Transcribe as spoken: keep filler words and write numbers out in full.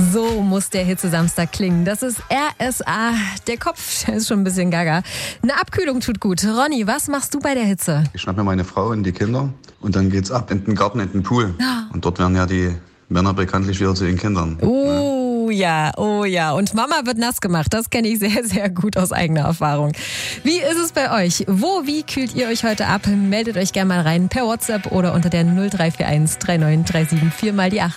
So muss der Hitze-Samstag klingen. Das ist R S A. Der Kopf ist schon ein bisschen gaga. Eine Abkühlung tut gut. Ronny, was machst du bei der Hitze? Ich schnapp mir meine Frau und die Kinder und dann geht's ab in den Garten, in den Pool. Und dort werden ja die Männer bekanntlich wieder zu ihren Kindern. Oh ja, oh ja. Und Mama wird nass gemacht. Das kenne ich sehr, sehr gut aus eigener Erfahrung. Wie ist es bei euch? Wo, wie kühlt ihr euch heute ab? Meldet euch gerne mal rein per WhatsApp oder unter der null drei vier eins drei neun drei sieben vier mal die acht.